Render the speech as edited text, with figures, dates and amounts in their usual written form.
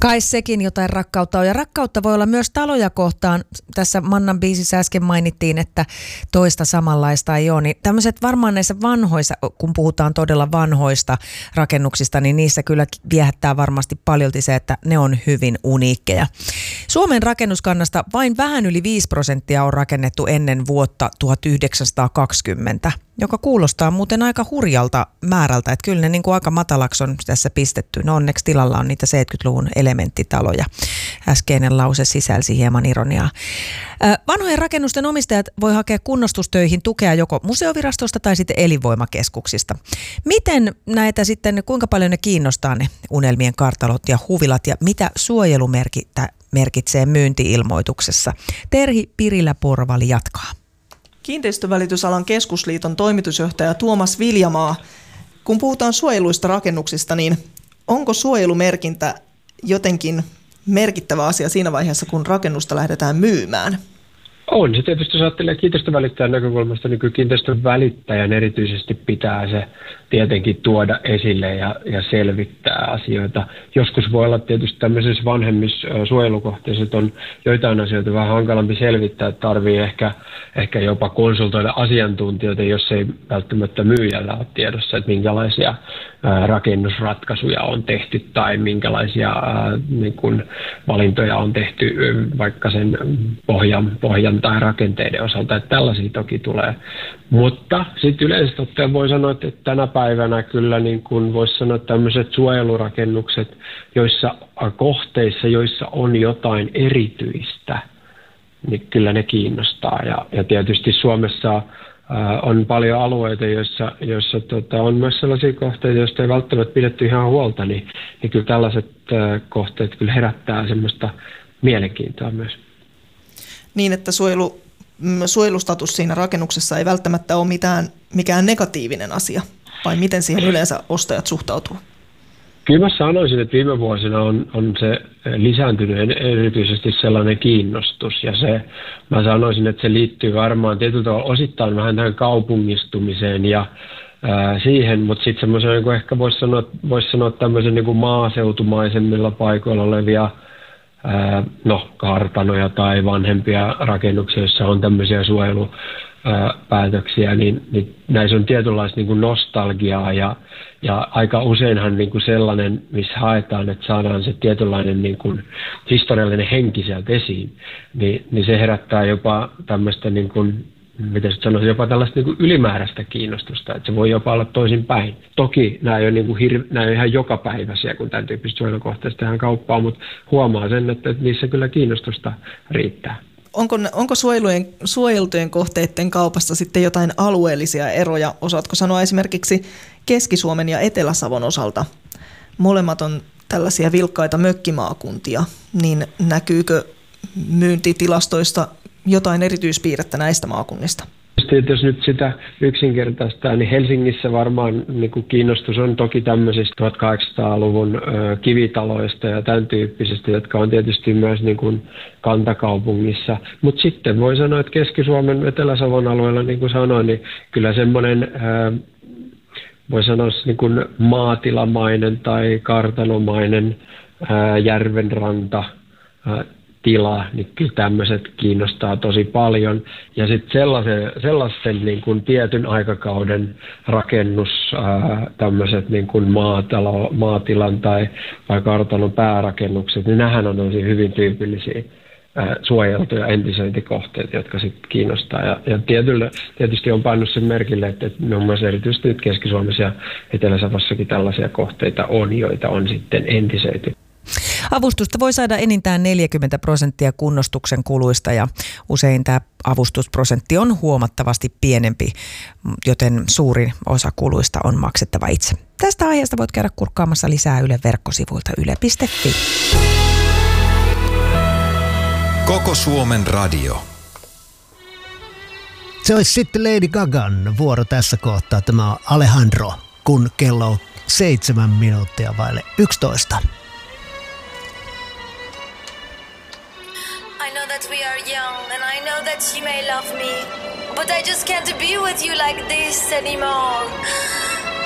Kai sekin jotain rakkautta on. Ja rakkautta voi olla myös taloja kohtaan. Tässä Mannan biisissä äsken mainittiin, että toista samanlaista ei ole. Niin tämmöiset varmaan näissä vanhoissa, kun puhutaan todella vanhoista rakennuksista, niin niissä kyllä viehättää varmasti paljolti se, että ne on hyvin uniikkeja. Suomen rakennuskannasta vain vähän yli 5% on rakennettu ennen vuotta 1920, joka kuulostaa muuten aika hurjalta määrältä, että kyllä ne niin kuin aika matalaksi on tässä pistetty. No onneksi tilalla on niitä 70-luvun elementtitaloja. Äskeinen lause sisälsi hieman ironiaa. Vanhojen rakennusten omistajat voi hakea kunnostustöihin tukea joko museovirastosta tai sitten elinvoimakeskuksista. Miten näitä sitten, kuinka paljon ne kiinnostaa ne unelmien kartalot ja huvilat ja mitä suojelumerkitsee myynti-ilmoituksessa? Terhi Pirilä-Porvali jatkaa. Kiinteistövälitysalan keskusliiton toimitusjohtaja Tuomas Viljamaa, kun puhutaan suojeluista rakennuksista, niin onko suojelumerkintä jotenkin merkittävä asia siinä vaiheessa, kun rakennusta lähdetään myymään? On se tietysti, jos ajattelee kiinteistövälittäjän näkökulmasta, niin kyllä kiinteistövälittäjän erityisesti pitää se tietenkin tuoda esille ja selvittää asioita. Joskus voi olla tietysti tämmöisissä vanhemmissa suojelukohteissa, että on joitain asioita vähän hankalampi selvittää, että tarvii ehkä jopa konsultoida asiantuntijoita, jos ei välttämättä myyjällä ole tiedossa, että minkälaisia rakennusratkaisuja on tehty tai minkälaisia niin kuin valintoja on tehty vaikka sen pohjan tai rakenteiden osalta, että tällaisia toki tulee. Mutta sitten yleisesti ottaen voi sanoa, että tänä päivänä kyllä niin kuin voisi sanoa tämmöiset suojelurakennukset, joissa kohteissa, joissa on jotain erityistä, niin kyllä ne kiinnostaa. Ja tietysti Suomessa on paljon alueita, joissa on myös sellaisia kohteita, joista ei välttämättä pidetty ihan huolta, niin kyllä tällaiset kohteet kyllä herättää semmoista mielenkiintoa myös. Niin, että suojelustatus siinä rakennuksessa ei välttämättä ole mikään negatiivinen asia, vai miten siihen yleensä ostajat suhtautuu? Kyllä mä sanoisin, että viime vuosina on se lisääntynyt erityisesti sellainen kiinnostus, ja mä sanoisin, että se liittyy varmaan tietyllä tavalla osittain vähän tähän kaupungistumiseen ja siihen, mutta sitten semmoisen, niin kuin ehkä voisi sanoa tämmöisen niin kuin maaseutumaisemmilla paikoilla olevia kartanoja tai vanhempia rakennuksia, joissa on tämmöisiä suojelupäätöksiä, niin näissä on tietynlaista niin kuin nostalgiaa ja aika useinhan niin kuin sellainen, missä haetaan, että saadaan se tietynlainen niin kuin historiallinen henki sieltä esiin, niin se herättää jopa tämmöistä niin kuin, miten sanoisin, jopa tällaista niin kuin ylimääräistä kiinnostusta, että se voi jopa olla toisinpäin. Toki nämä ei ole, niin kuin nämä ei ihan jokapäiväisiä, kun tämän tyyppistä suojelukohteista tehdään kauppaa, mutta huomaa sen, että niissä kyllä kiinnostusta riittää. Onko suojeltujen kohteiden kaupassa sitten jotain alueellisia eroja? Osaatko sanoa esimerkiksi Keski-Suomen ja Etelä-Savon osalta? Molemmat on tällaisia vilkkaita mökkimaakuntia, niin näkyykö myyntitilastoista jotain erityispiirrettä näistä maakunnista? Jos nyt sitä yksinkertaistaa, niin Helsingissä varmaan niin kuin kiinnostus on toki tämmöisistä 1800-luvun kivitaloista ja tämän tyyppisistä, jotka on tietysti myös niin kuin kantakaupungissa. Mutta sitten voi sanoa, että Keski-Suomen Etelä-Savon alueella, niin kuin sanoin, niin kyllä semmoinen voi sanoa niin kuin maatilamainen tai kartanomainen järvenranta tila, niin kyllä tämmöiset kiinnostaa tosi paljon. Ja sitten sellaisen niin kuin tietyn aikakauden rakennus, tämmöiset niin kuin maatilan tai kartanon päärakennukset, niin nämähän on tosi hyvin tyypillisiä suojeltuja entisöintikohteita, jotka sitten kiinnostaa. Ja tietysti on pannut sen merkille, että muun muassa erityisesti nyt Keski-Suomessa ja Etelä-Savossakin tällaisia kohteita on, joita on sitten entisöity. Avustusta voi saada enintään 40% kunnostuksen kuluista ja usein tämä avustusprosentti on huomattavasti pienempi, joten suurin osa kuluista on maksettava itse. Tästä aiheesta voit käydä kurkkaamassa lisää Ylen verkkosivuilta yle.fi. Koko Suomen radio. Se olisi sitten Lady Gagan vuoro tässä kohtaa. Tämä on Alejandro, kun kello on 7 minuuttia vaille 11. I know that we are young and I know that you may love me, but I just can't be with you like this anymore.